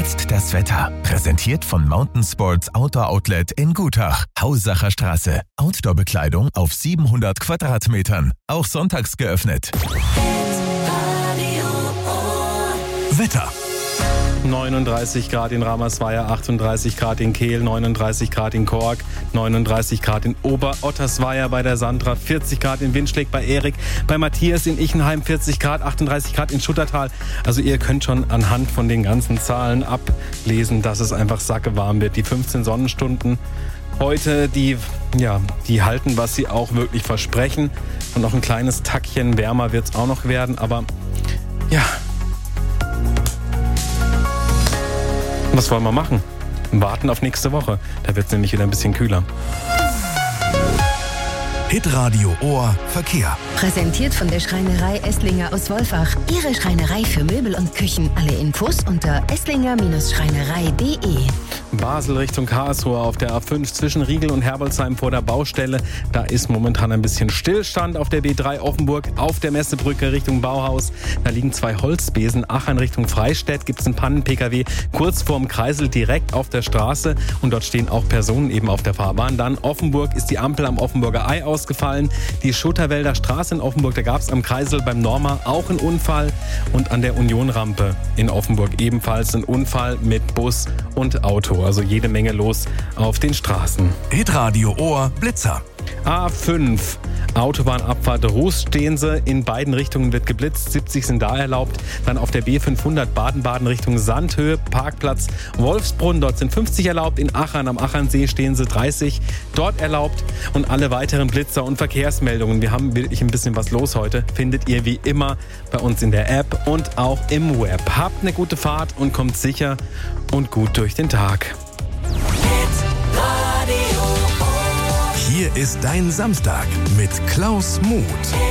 Jetzt das Wetter. Präsentiert von Mountain Sports Outdoor Outlet in Gutach. Hausacher Straße. Outdoor-Bekleidung auf 700 Quadratmetern. Auch sonntags geöffnet. Wetter. 39 Grad in Ramersweier, 38 Grad in Kehl, 39 Grad in Kork, 39 Grad in Ober-Ottersweier bei der Sandra, 40 Grad in Winschläg bei Erik, bei Matthias in Ichenheim 40 Grad, 38 Grad in Schuttertal. Also ihr könnt schon anhand von den ganzen Zahlen ablesen, dass es einfach sackewarm wird. Die 15 Sonnenstunden heute, die halten, was sie auch wirklich versprechen. Und noch ein kleines Tackchen wärmer wird es auch noch werden, aber ja... Was wollen wir machen? Warten auf nächste Woche. Da wird es nämlich wieder ein bisschen kühler. Hitradio Ohr Verkehr. Präsentiert von der Schreinerei Esslinger aus Wolfach. Ihre Schreinerei für Möbel und Küchen. Alle Infos unter esslinger-schreinerei.de. Basel Richtung Karlsruhe auf der A5 zwischen Riegel und Herbolzheim vor der Baustelle. Da ist momentan ein bisschen Stillstand auf der B3 Offenburg auf der Messebrücke Richtung Bauhaus. Da liegen 2 Holzbesen. Aachen Richtung Freistädt gibt es einen Pannen-PKW kurz vorm Kreisel direkt auf der Straße. Und dort stehen auch Personen eben auf der Fahrbahn. Dann Offenburg ist die Ampel am Offenburger Ei ausgefallen. Die Schutterwälder Straße in Offenburg, da gab es am Kreisel beim Norma auch einen Unfall. Und an der Unionrampe in Offenburg ebenfalls ein Unfall mit Bus und Auto. Also jede Menge los auf den Straßen. Hitradio Ohr Blitzer. A5, Autobahnabfahrt Rußsteense, in beiden Richtungen wird geblitzt, 70 sind da erlaubt. Dann auf der B500 Baden-Baden Richtung Sandhöhe, Parkplatz Wolfsbrunn, dort sind 50 erlaubt. In Achern am Achernsee stehen sie 30, dort erlaubt. Und alle weiteren Blitzer und Verkehrsmeldungen, wir haben wirklich ein bisschen was los heute, findet ihr wie immer bei uns in der App und auch im Web. Habt eine gute Fahrt und kommt sicher und gut durch den Tag. Hier ist dein Samstag mit Klaus Muth.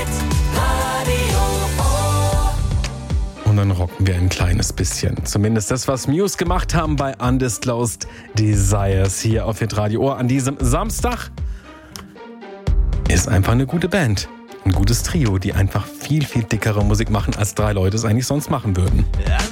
Und dann rocken wir ein kleines bisschen. Zumindest das, was Muse gemacht haben bei Undisclosed Desires hier auf Hitradio Ohr an diesem Samstag. Ist einfach eine gute Band. Ein gutes Trio, die einfach viel, viel dickere Musik machen, als 3 Leute es eigentlich sonst machen würden.